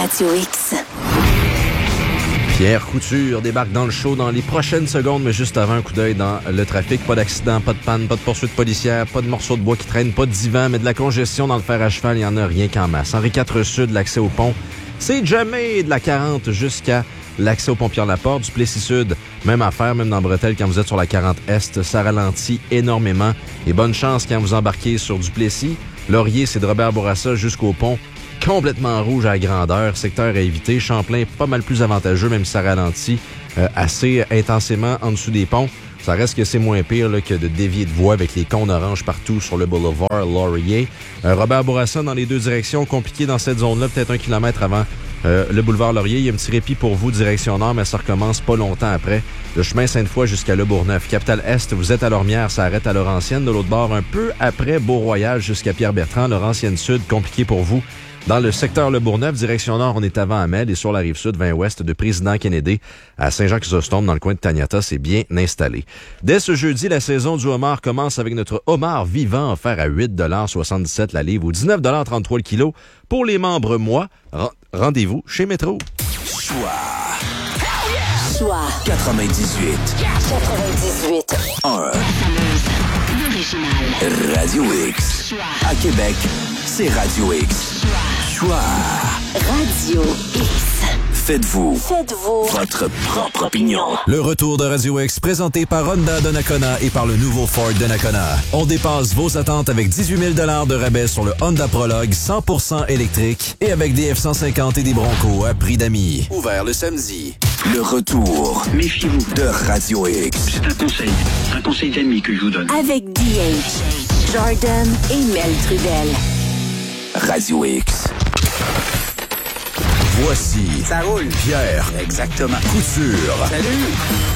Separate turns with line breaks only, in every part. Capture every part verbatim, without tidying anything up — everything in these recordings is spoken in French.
Radio X.
Pierre Couture débarque dans le show dans les prochaines secondes, mais juste avant, un coup d'œil dans le trafic. Pas d'accident, pas de panne, pas de poursuite policière, pas de morceaux de bois qui traînent, pas de divan, mais de la congestion dans le fer à cheval, il y en a rien qu'en masse. Henri quatre Sud, l'accès au pont, c'est jamais de la quarante jusqu'à l'accès au pont Pierre-Laporte. Du Plessis Sud, même affaire, même dans Bretelles, quand vous êtes sur la quarante Est, ça ralentit énormément. Et bonne chance quand vous embarquez sur du Plessis. Laurier, c'est de Robert Bourassa jusqu'au pont. Complètement rouge à la grandeur, secteur à éviter. Champlain, pas mal plus avantageux, même si ça ralentit euh, assez intensément en dessous des ponts. Ça reste que c'est moins pire là, que de dévier de voie avec les cônes oranges partout sur le boulevard Laurier. Euh, Robert Bourassa dans les deux directions, compliqué dans cette zone-là, peut-être un kilomètre avant euh, le boulevard Laurier. Il y a un petit répit pour vous, direction nord, mais ça recommence pas longtemps après. Le chemin Sainte-Foy jusqu'à Le Bourgneuf. Capitale Est, vous êtes à Lormière, ça arrête à Laurentienne. De l'autre bord, un peu après Beau-Royal jusqu'à Pierre-Bertrand. Laurentienne Sud, compliqué pour vous. Dans le secteur Le Bourgneuf, direction nord, on est avant Amel et sur la rive sud, vingt ouest de Président Kennedy à Saint-Jean-Chrysostome, dans le coin de Taniata, c'est bien installé. Dès ce jeudi, la saison du homard commence avec notre homard vivant offert à huit dollars soixante-dix-sept la livre ou dix-neuf dollars trente-trois le kilo. Pour les membres mois, rendez-vous chez Métro.
Choix. Choix.
quatre-vingt-dix-huit.
quatre-vingt-dix-huit.
un. Radio X. Choix. À Québec, c'est Radio X. Choix. Choix.
Radio X.
Faites-vous.
Faites-vous.
Votre propre opinion.
Le retour de Radio X présenté par Honda Donnacona et par le nouveau Ford Donnacona. On dépasse vos attentes avec dix-huit mille dollars de rabais sur le Honda Prologue cent pour cent électrique et avec des F cent cinquante et des Broncos à prix d'amis. Ouvert le samedi.
Le retour.
Méfiez-vous.
De Radio X.
C'est un conseil. Un conseil d'ami que je vous donne.
Avec D H, Jordan et Mel Trudel.
Radio X.
Voici.
Ça roule.
Pierre.
Exactement.
Couture.
Salut.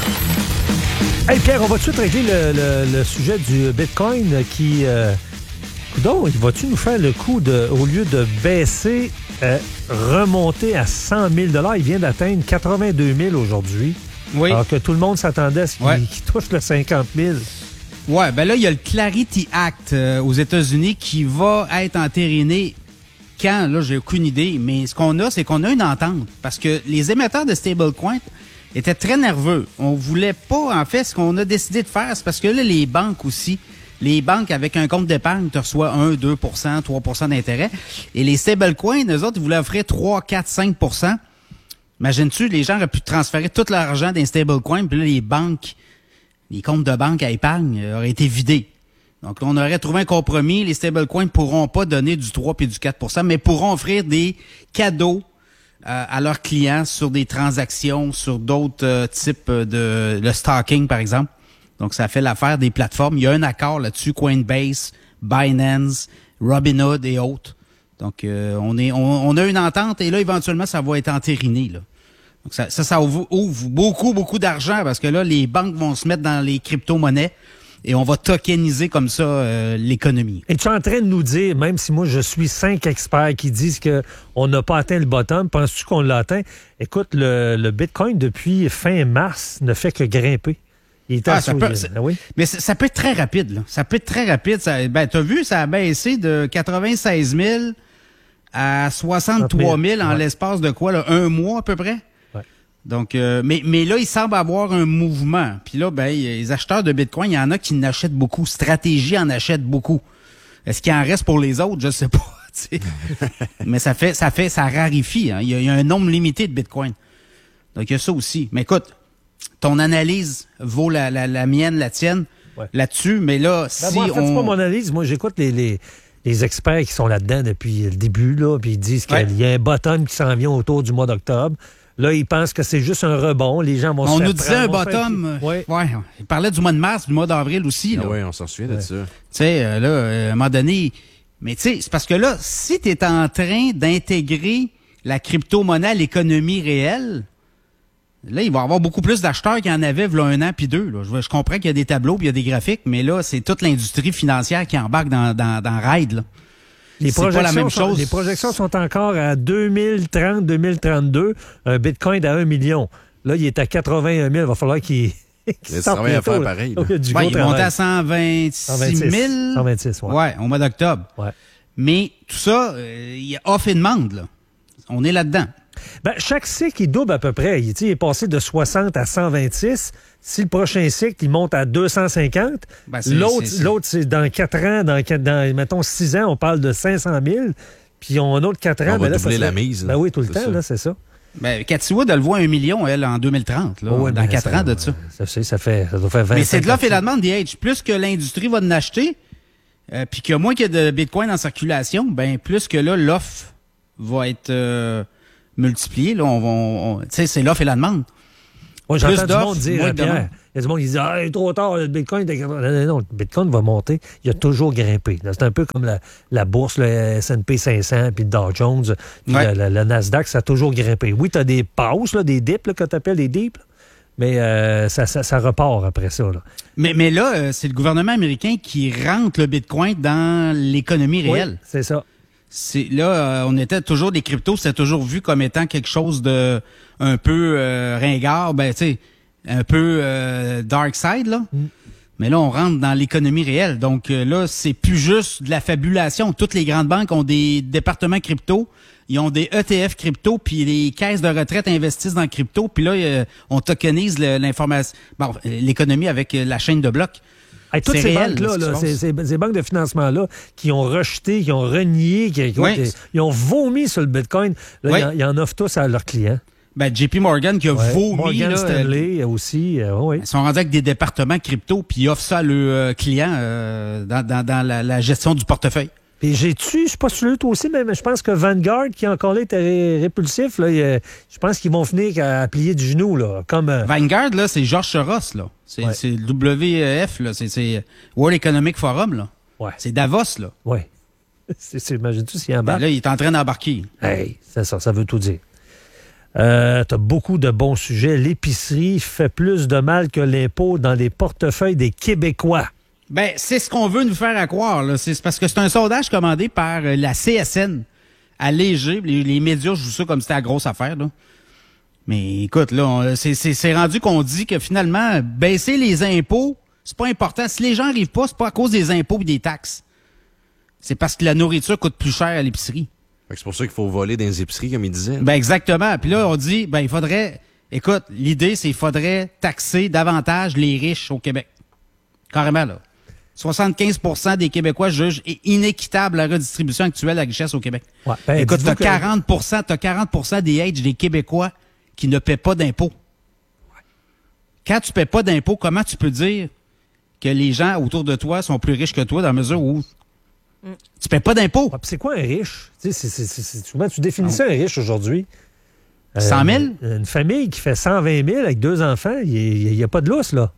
Hey Pierre, on va tout de suite régler le, le, le sujet du Bitcoin qui... Euh, coudonc, vas-tu nous faire le coup de, au lieu de baisser, euh, remonter à cent mille dollars, il vient d'atteindre quatre-vingt-deux mille aujourd'hui.
Oui.
Alors que tout le monde s'attendait à ce qu'il
ouais.
qu'il touche le cinquante mille.
Ouais, ben là, il y a le Clarity Act euh, aux États-Unis qui va être entériné quand, là, j'ai aucune idée, mais ce qu'on a, c'est qu'on a une entente. Parce que les émetteurs de stablecoins étaient très nerveux. On voulait pas, en fait, ce qu'on a décidé de faire, c'est parce que là, les banques aussi, les banques avec un compte d'épargne, tu reçois un, deux pour cent, trois pour cent d'intérêt. Et les stablecoins, eux autres, ils voulaient offrir trois, quatre, cinq pour cent. Imagines-tu, les gens auraient pu transférer tout leur argent dans les stablecoins, puis là, les banques, les comptes de banque à épargne euh, auraient été vidés. Donc, là, on aurait trouvé un compromis. Les stablecoins ne pourront pas donner du trois puis du quatre pour cent, mais pourront offrir des cadeaux euh, à leurs clients sur des transactions, sur d'autres euh, types de... le stocking, par exemple. Donc, ça fait l'affaire des plateformes. Il y a un accord là-dessus, Coinbase, Binance, Robinhood et autres. Donc, euh, on est, on, on a une entente et là, éventuellement, ça va être entériné, là. Donc, ça, ça, ça ouvre, ouvre beaucoup, beaucoup d'argent parce que là, les banques vont se mettre dans les crypto-monnaies et on va tokeniser comme ça euh, l'économie.
Et tu es en train de nous dire, même si moi, je suis cinq experts qui disent qu'on n'a pas atteint le bottom, penses-tu qu'on l'a atteint? Écoute, le, le Bitcoin, depuis fin mars, ne fait que grimper. Il est
ah,
à
ça peut, ça, oui. Mais ça, ça peut être très rapide, là. Ça peut être très rapide. Ça, ben, t'as vu, ça a baissé de quatre-vingt-seize mille à soixante-trois mille en ouais. l'espace de quoi, là? Un mois à peu près? Ouais. Donc, euh, mais, mais là, il semble avoir un mouvement. Puis là, ben, les acheteurs de Bitcoin, il y en a qui en achètent beaucoup. Stratégie en achète beaucoup. Est-ce qu'il en reste pour les autres? Je sais pas. Mais ça fait, ça fait, ça raréfie. Hein. Il y a, il y a un nombre limité de Bitcoin. Donc, il y a ça aussi. Mais écoute, ton analyse vaut la, la, la mienne, la tienne, ouais. là-dessus. Mais là, ben si
moi, en fait,
on...
c'est pas mon analyse. Moi, j'écoute les, les, les experts qui sont là-dedans depuis le début, là, puis ils disent qu'il ouais. y a un bottom qui s'en vient autour du mois d'octobre. Là, ils pensent que c'est juste un rebond. Les gens vont
on
se faire
nous disait un bottom.
Faire... Ouais.
ouais. Ils parlaient du mois de mars, du mois d'avril aussi. Là.
Ah oui, on s'en souvient de
ouais.
ça. Tu
sais, euh, là, euh, à un moment donné... Mais tu sais, c'est parce que là, si tu es en train d'intégrer la crypto-monnaie à l'économie réelle, là, il va y avoir beaucoup plus d'acheteurs qu'il y en avait là, un an puis deux. Là. Je, je comprends qu'il y a des tableaux puis il y a des graphiques, mais là, c'est toute l'industrie financière qui embarque dans, dans, dans Ride. Là.
Les
c'est
projections,
pas la même
sont,
chose.
les projections sont encore à deux mille trente deux mille trente-deux, un Bitcoin à un million. Là, il est à quatre-vingt-un mille. Il va falloir qu'il...
Il y a du travail à faire pareil.
Okay, ouais, il monte à cent vingt-six mille.
cent vingt-six, ouais.
Ouais, au mois d'octobre.
Ouais.
Mais tout ça, il euh, y a offre et demande, là. On est là-dedans.
Ben, chaque cycle, il double à peu près. Il, il est passé de soixante à cent vingt-six. Si le prochain cycle, il monte à deux cent cinquante,
ben, c'est,
l'autre,
c'est, c'est...
l'autre, c'est dans quatre ans, dans, dans, mettons, six ans, on parle de cinq cent mille. Puis on a un autre quatre ans.
On va
ben, là,
doubler
ça
la
serait...
mise. Là.
Ben oui, tout le
c'est
temps,
ça.
là, c'est ça.
Ben, Cathy Wood, elle voit un million, elle, en deux mille trente, là,
Oh, ouais,
dans
ben,
quatre
ça,
ans de ça.
Ça, ça, ça, fait, ça doit faire vingt.
Mais c'est de l'offre et la demande, D H. Plus que l'industrie va en acheter, euh, puis qu'il y a moins qu'il y a de Bitcoin en circulation, ben plus que là, l'offre va être euh, multipliée. Là, on, on, on, tu sais, c'est l'offre et la demande.
Ouais, j'entends du monde dire,
moins
euh,
de
Pierre,
demande.
il y a du monde qui dit « Ah, il est trop tard, le Bitcoin... » Non, non, non, le Bitcoin va monter. Il a toujours grimpé. C'est un peu comme la, la bourse, le S and P cinq cents, puis le Dow Jones, puis
ouais.
le, le, le Nasdaq, ça a toujours grimpé. Oui, tu as des pauses, là, des dips, là, que tu appelles des dips, là, mais euh, ça, ça, ça repart après ça. Là.
Mais, mais là, euh, c'est le gouvernement américain qui rentre le Bitcoin dans l'économie réelle.
Oui, c'est ça.
C'est, là, euh, on était toujours, des cryptos, c'était toujours vu comme étant quelque chose de un peu euh, ringard, ben, tu sais, un peu euh, dark side, là. Mm. Mais là, on rentre dans l'économie réelle. Donc euh, là, c'est plus juste de la fabulation. Toutes les grandes banques ont des départements crypto, ils ont des E T F crypto, puis les caisses de retraite investissent dans le crypto, puis là, euh, on tokenise le, l'information, bon, l'économie avec la chaîne de blocs.
Hey, toutes
c'est
ces
réel,
banques-là, là, ces, ces, ces banques de financement-là, qui ont rejeté, qui ont renié, qui, qui,
oui.
qui ils ont vomi sur le Bitcoin, là,
oui.
ils, en, ils en offrent tous à leurs clients.
Ben, J P Morgan qui a
ouais.
vomi.
Morgan
là,
Stanley euh, aussi, euh, oui.
Ils sont rendus avec des départements crypto, puis ils offrent ça à leurs euh, clients euh, dans, dans, dans la, la gestion du portefeuille.
Puis j'ai-tu, je suis pas sûr toi aussi, mais je pense que Vanguard, qui encore là était ré- répulsif, là, il, je pense qu'ils vont finir à, à plier du genou, là, comme... Euh...
Vanguard, là, c'est George Soros, là. C'est,
ouais.
c'est le W F, là. C'est, c'est World Economic Forum, là.
Ouais.
C'est Davos, là.
Oui. C'est, c'est, imagine-tu s'il embarque?
Ben là, il est en train d'embarquer.
Hey, c'est ça, ça veut tout dire. Euh, t'as beaucoup de bons sujets. L'épicerie fait plus de mal que l'impôt dans les portefeuilles des Québécois.
Ben, c'est ce qu'on veut nous faire à croire, là. C'est parce que c'est un sondage commandé par la C S N à Léger. Les, les médias jouent ça comme si c'était la grosse affaire, là. Mais écoute, là, on, c'est, c'est, c'est rendu qu'on dit que finalement, baisser les impôts, c'est pas important. Si les gens n'arrivent pas, c'est pas à cause des impôts et des taxes. C'est parce que la nourriture coûte plus cher à l'épicerie.
C'est pour ça qu'il faut voler dans les épiceries, comme il disait.
Ben exactement. Puis là, on dit, ben il faudrait... Écoute, l'idée, c'est qu'il faudrait taxer davantage les riches au Québec. Carrément, là. soixante-quinze pour cent des Québécois jugent inéquitable la redistribution actuelle de la richesse au Québec.
Ouais, ben,
écoute, t'as
que...
quarante pour cent, t'as quarante pour cent des age des Québécois qui ne paient pas d'impôts. Ouais. Quand tu paies pas d'impôts, comment tu peux dire que les gens autour de toi sont plus riches que toi dans la mesure où mm. tu paies pas d'impôts?
Ouais, c'est quoi un riche? Tu sais, c'est, c'est, c'est, comment tu définis ça, un riche aujourd'hui?
Euh, cent mille?
Une, une famille qui fait cent vingt mille avec deux enfants, il n'y a, a pas de lousse, là.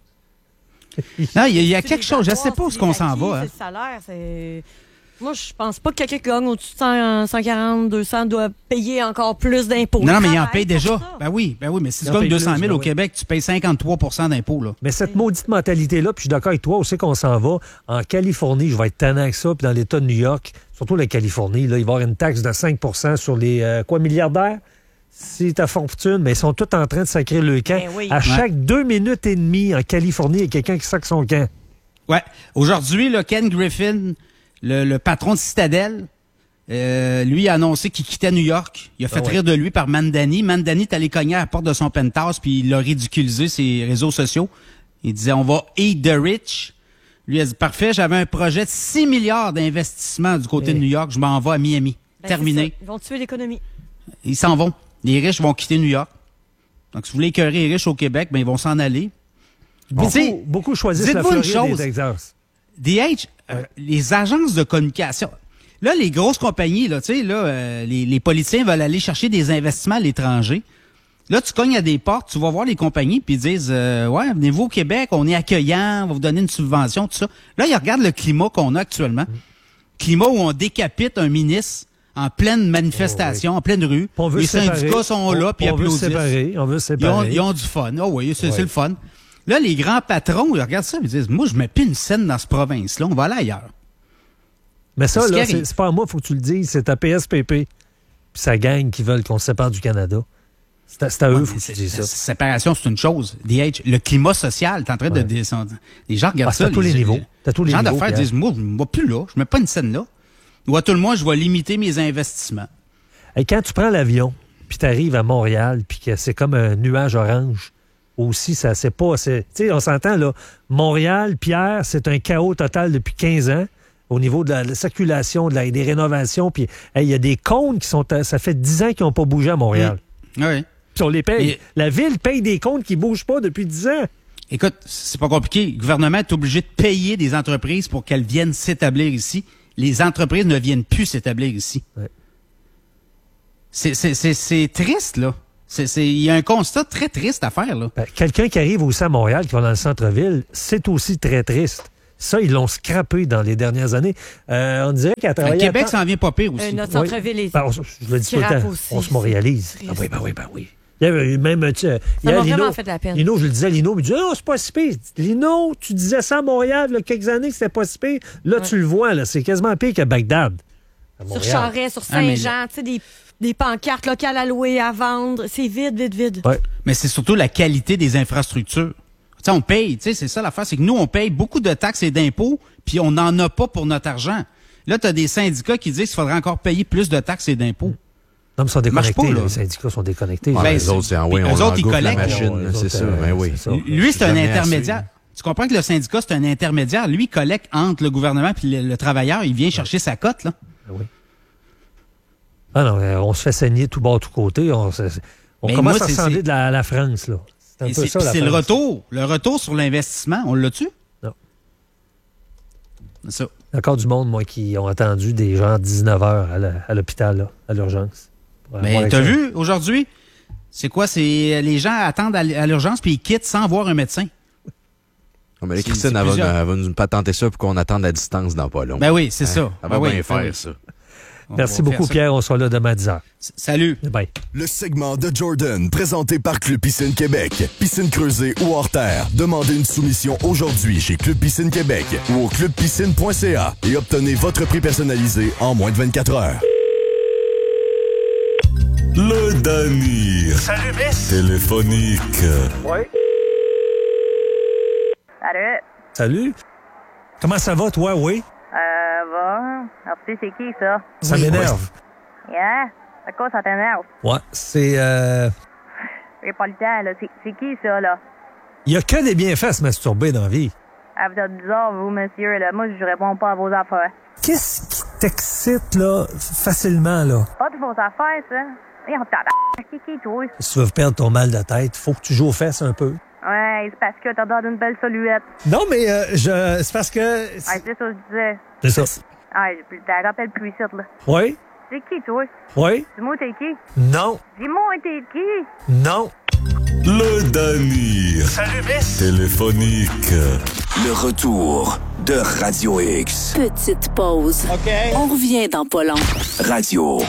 Non, il y a, y a quelque chose. Je ne sais pas où ce qu'on s'en va. Hein.
C'est le salaire. C'est... Moi, je pense pas que quelqu'un qui gagne au-dessus de cent, cent quarante, deux cents doit payer encore plus d'impôts.
Non, non, mais il en paye déjà. Ben oui, ben oui, mais si tu gagnes deux cent mille
ben
au
oui.
Québec, tu payes cinquante-trois pour cent d'impôts. Là.
Mais cette maudite mentalité-là, puis je suis d'accord avec toi, où c'est qu'on s'en va? En Californie, je vais être tannant avec ça, puis dans l'État de New York, surtout la Californie, là, il va y avoir une taxe de cinq pour cent sur les, euh, quoi, milliardaires? Si ta fortune, mais ils sont tous en train de sacrer le camp.
Ben oui.
À chaque
ouais.
deux minutes et demie, en Californie, il y a quelqu'un qui sacre son camp.
Ouais. Aujourd'hui, là, Ken Griffin, le, le patron de Citadel, euh, lui a annoncé qu'il quittait New York. Il a fait ah ouais. rire de lui par Mandani. Mandani est allé cogner à la porte de son penthouse, puis il l'a ridiculisé ses réseaux sociaux. Il disait, on va eat the rich. Lui, il a dit, parfait, j'avais un projet de six milliards d'investissement du côté
Mais...
de New York. Je m'en vais à Miami.
Ben,
Terminé.
Ils vont tuer l'économie.
Ils s'en vont. Les riches vont quitter New York. Donc, si vous voulez écœurer les riches au Québec, ben ils vont s'en aller.
Beaucoup, t'sais, beaucoup choisissent la Floride et Texas.
D H, euh, les agences de communication. Là, les grosses compagnies, là, tu sais, là, euh, les, les politiciens veulent aller chercher des investissements à l'étranger. Là, tu cognes à des portes, tu vas voir les compagnies, puis ils disent, euh, ouais, venez-vous au Québec, on est accueillant, on va vous donner une subvention, tout ça. Là, ils regardent le climat qu'on a actuellement. Mmh. Climat où on décapite un ministre en pleine manifestation, oh, oui. en pleine rue.
On veut
les
séparer.
syndicats sont
on,
là, puis applaudissent.
On veut séparer, on veut séparer.
Ils ont, ils ont du fun. Oh oui, c'est, oui. c'est le fun. Là, les grands patrons, ils regardent ça et ils disent, moi, je mets plus une scène dans cette province-là, on va aller ailleurs.
Mais ça,
c'est
là, c'est, c'est pas à moi, il faut que tu le dises, c'est à P S P P. Puis ça gagne qui veulent qu'on se sépare du Canada. C'est à, c'est à ouais, eux, il faut que tu dises ça.
Séparation, c'est une chose. D H, le climat social, t'es en train ouais. de descendre. Les gens regardent
ah,
ça.
À tous les, les niveaux.
Les,
tous les
gens
niveaux,
d'affaires disent, moi, je ne vais plus là, je mets pas une scène là. Ou à tout le moins, je vais limiter mes investissements.
Et quand tu prends l'avion, puis tu arrives à Montréal, puis que c'est comme un nuage orange. Aussi, ça, c'est pas... Tu sais, on s'entend, là, Montréal, Pierre, c'est un chaos total depuis quinze ans au niveau de la, de la circulation, de la, des rénovations, puis il hey, y a des comptes qui sont... Ça fait dix ans qu'ils n'ont pas bougé à Montréal.
Mmh. Oui.
Puis on les paye.
Mais...
La ville paye des comptes qui ne bougent pas depuis dix ans.
Écoute, c'est pas compliqué. Le gouvernement est obligé de payer des entreprises pour qu'elles viennent s'établir ici. Les entreprises ne viennent plus s'établir ici.
Ouais.
C'est, c'est, c'est, c'est triste, là. C'est, c'est, il y a un constat très triste à faire, là.
Ben, quelqu'un qui arrive aussi à Montréal, qui va dans le centre-ville, c'est aussi très triste. Ça, ils l'ont scrappé dans les dernières années. Euh, on dirait qu'à travers...
Le Québec s'en vient pas pire aussi.
Euh, notre centre-ville
oui.
est...
Ben, on, je le dis tout le temps,
aussi,
on se montréalise. Ah oui, ben oui, ben oui. Il y avait même, tu sais,
ça m'a vraiment fait de la peine.
Lino, je le disais à Lino, il me dit, oh, c'est pas si pire. Lino, tu disais ça à Montréal, là, quelques années que c'était pas si pire. Là, ouais. Tu le vois, là, c'est quasiment pire que Bagdad.
Sur Charest, sur Saint-Jean, ah, tu sais, des, des pancartes locales à louer, à vendre. C'est vide, vide, vide.
Ouais.
Mais c'est surtout la qualité des infrastructures. Tu sais, on paye, tu sais, c'est ça l'affaire, c'est que nous, on paye beaucoup de taxes et d'impôts, puis on n'en a pas pour notre argent. Là, tu as des syndicats qui disent qu'il faudrait encore payer plus de taxes et d'impôts.
Non, mais ils sont déconnectés.
Pas,
les syndicats sont déconnectés.
Ouais, ben, les autres, c'est en oui, on
eux autres, ils collectent.
La machine, ouais, c'est ça. Ben oui.
Ça.
Lui, c'est un intermédiaire. Tu comprends que le syndicat, c'est un intermédiaire. Lui, il collecte entre le gouvernement et le, le travailleur. Il vient chercher sa cote, là.
Oui. Ah non, on se fait saigner tout bas, tout côté. On, on commence moi, à ressembler de la, la France, là. C'est un
et
peu
c'est,
ça, la
c'est
France.
le retour. Le retour sur l'investissement. On l'a-tu?
Non.
C'est ça.
Il y a encore du monde, moi, qui ont attendu des gens dix-neuf heures à, la, à l'hôpital, là, à l'urgence.
Mais t'as vu, aujourd'hui, c'est quoi? C'est les gens attendent à l'urgence puis ils quittent sans voir un médecin.
Oh, mais les Christine, elle va, elle va nous patenter ça pour qu'on attende à distance dans pas long.
Ben oui, c'est hein? ça.
Elle va
ben
bien
oui,
faire
ben oui.
ça.
Merci beaucoup, Pierre. On sera là demain à dix heures.
S- Salut.
Bye.
Le segment de Jordan, présenté par Club Piscine Québec. Piscine creusée ou hors terre. Demandez une soumission aujourd'hui chez Club Piscine Québec ou au club piscine point c a et obtenez votre prix personnalisé en moins de vingt-quatre heures.
Le Danny.
Salut, Miss.
Téléphonique.
Oui.
Salut.
Salut. Comment ça va, toi, oui?
Euh, bon. Alors, tu sais, c'est qui, ça?
Ça oui, m'énerve.
Yeah? À quoi ça t'énerve?
Ouais, c'est... Euh...
J'ai pas le temps, là. C'est, c'est qui, ça, là?
Il y a que des bienfaits à se masturber dans la vie.
Ah, vous êtes bizarre, vous, monsieur, là. Moi, je réponds pas à vos affaires.
Qu'est-ce qui t'excite, là, facilement, là?
Pas de vos affaires, ça. Et on t'attend. Qui, qui, toi?
Si tu veux perdre ton mal de tête, faut que tu joues aux fesses un peu.
Ouais, c'est parce que t'as donné une belle silhouette.
Non, mais euh, je... c'est parce que...
Ouais, c'est ça que je disais.
C'est ça.
Ouais, t'as rappelle plus ici, là.
Oui?
C'est qui, toi?
Oui?
Dis-moi, t'es qui?
Non.
Dis-moi, t'es qui?
Non.
Le Danny.
Salut, Miss.
Téléphonique.
Le retour de Radio X.
Petite pause.
OK.
On revient dans pas long.
Radio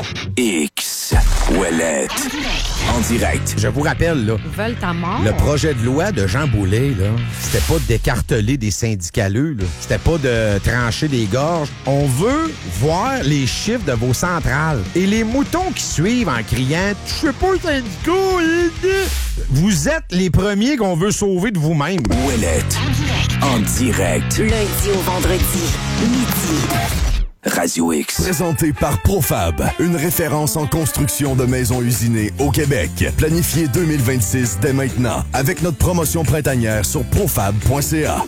X. Ouellette. En direct.
Je vous rappelle, là,
Ils veulent ta mort.
le projet de loi de Jean Boulet, là, c'était pas de d'écarteler des syndicaleux, là. C'était pas de trancher des gorges. On veut voir les chiffres de vos centrales. Et les moutons qui suivent en criant « Je sais pas, syndicat! » Vous êtes les premiers qu'on veut sauver de vous-même.
Ouellette. En direct.
Lundi au vendredi, midi.
Radio X.
Présenté par Profab, une référence en construction de maisons usinées au Québec. Planifié deux mille vingt-six dès maintenant, avec notre promotion printanière sur profab point c a.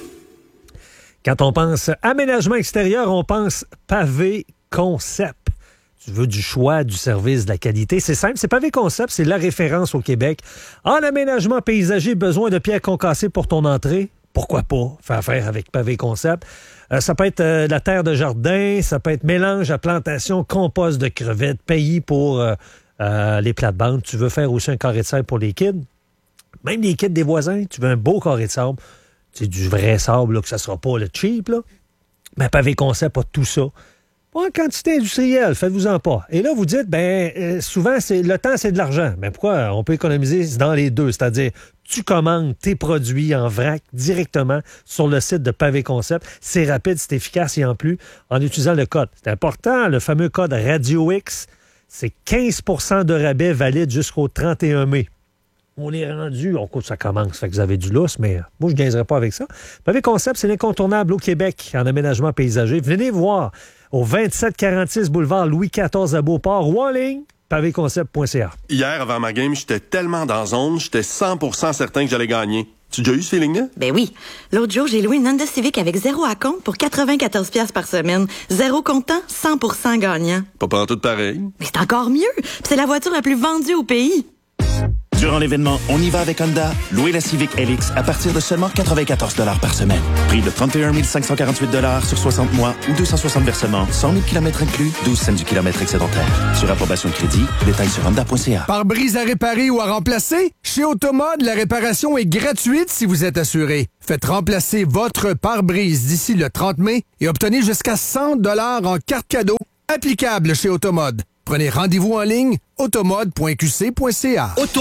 Quand on pense aménagement extérieur, on pense pavé concept. Tu veux du choix, du service, de la qualité. C'est simple, c'est Pavé Concept, c'est la référence au Québec. En aménagement paysager, besoin de pierres concassées pour ton entrée? Pourquoi pas faire affaire avec Pavé Concept? Euh, ça peut être euh, la terre de jardin, ça peut être mélange à plantation, compost de crevettes, pays pour euh, euh, les plates-bandes. Tu veux faire aussi un carré de sable pour les kids? Même les kids des voisins, tu veux un beau carré de sable. C'est du vrai sable, là, que ça sera pas le cheap, là. Mais Pavé Concept a tout ça. Pas en quantité industrielle, faites-vous-en pas. Et là, vous dites, ben euh, souvent, c'est le temps, c'est de l'argent. Mais pourquoi? On peut économiser dans les deux. C'est-à-dire, tu commandes tes produits en vrac directement sur le site de Pavé Concept. C'est rapide, c'est efficace et en plus, en utilisant le code. C'est important, le fameux code Radio X. C'est quinze pour cent de rabais valide jusqu'au trente et un mai. On est rendu, on coûte, ça commence, fait que vous avez du lousse, mais moi, je ne gainerais pas avec ça. Pavé Concept, c'est l'incontournable au Québec en aménagement paysager. Venez voir au vingt-sept quarante-six boulevard Louis quatorze à Beauport ou en ligne, pavé concept point c a.
Hier, avant ma game, j'étais tellement dans zone, j'étais cent pour cent certain que j'allais gagner. Tu as déjà eu ce feeling-là?
Ben oui. L'autre jour, j'ai loué une Honda Civic avec zéro à compte pour quatre-vingt-quatorze piastres par semaine. Zéro comptant, cent pour cent gagnant.
Pas pantoute pareil.
Mais c'est encore mieux. Puis c'est la voiture la plus vendue au pays.
Durant l'événement On y va avec Honda, louez la Civic L X à partir de seulement quatre-vingt-quatorze dollars par semaine. Prix de trente et un mille cinq cent quarante-huit dollars sur soixante mois ou deux cent soixante versements, cent mille kilomètres inclus, douze cents du kilomètre excédentaire. Sur approbation de crédit, détails sur honda point c a.
Pare-brise à réparer ou à remplacer? Chez Automode, la réparation est gratuite si vous êtes assuré. Faites remplacer votre pare-brise d'ici le trente mai et obtenez jusqu'à cent dollars en carte cadeau applicable chez Automode. Prenez rendez-vous en ligne automode point q c point c a. Auto